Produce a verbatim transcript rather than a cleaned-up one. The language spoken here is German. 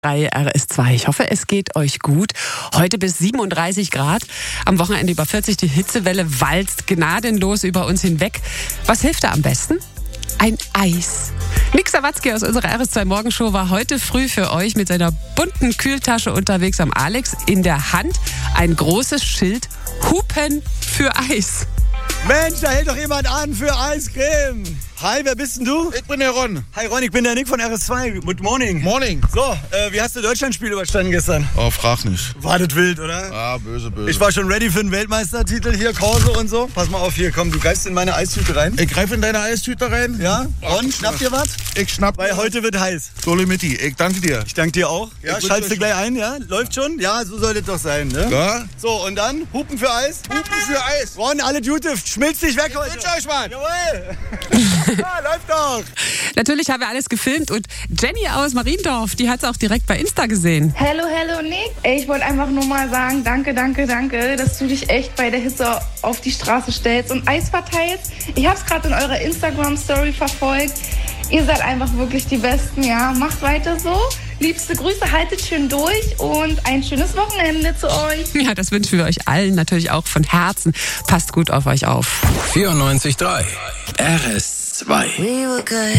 Bei R S zwei. Ich hoffe, es geht euch gut. Heute bis siebenunddreißig Grad. Am Wochenende über vierzig. Die Hitzewelle walzt gnadenlos über uns hinweg. Was hilft da am besten? Ein Eis. Nick Sawatzki aus unserer R S zwei Morgenshow war heute früh für euch mit seiner bunten Kühltasche unterwegs am Alex. In der Hand ein großes Schild: Hupen für Eis. Mensch, da hält doch jemand an für Eiscreme. Hi, wer bist denn du? Ich bin der Ron. Hi Ron, ich bin der Nick von R S zwei. Good morning. Morning. So, äh, wie hast du Deutschlandspiel überstanden gestern? Oh, frag nicht. War das wild, oder? Ah, böse, böse. Ich war schon ready für den Weltmeistertitel hier, Korse und so. Pass mal auf, hier, komm, du greifst in meine Eistüte rein. Ich greife in deine Eistüte rein. Ja? Ron, schnapp dir was? Ich schnapp. Weil heute wird heiß. Dolomiti, ich danke dir. Ich danke dir auch. Ja, Ich schaltst du wünsch gleich ein, ja? Läuft schon? Ja, so soll das doch sein, ne? Ja? So, und dann Hupen für Eis. Hupen für Eis. Ron, alle Jute, schmilzt dich weg heute. Wünsch euch was. Jawohl. Ja, läuft doch. Natürlich haben wir alles gefilmt und Jenny aus Mariendorf, die hat es auch direkt bei Insta gesehen. Hello, hello Nick. Ey, ich wollte einfach nur mal sagen, danke, danke, danke, dass du dich echt bei der Hitze auf die Straße stellst und Eis verteilst. Ich habe es gerade in eurer Instagram-Story verfolgt. Ihr seid einfach wirklich die Besten, ja. Macht weiter so. Liebste Grüße, haltet schön durch und ein schönes Wochenende zu euch. Ja, das wünschen wir euch allen natürlich auch von Herzen. Passt gut auf euch auf. vierundneunzig Komma drei R S zwei. We were good.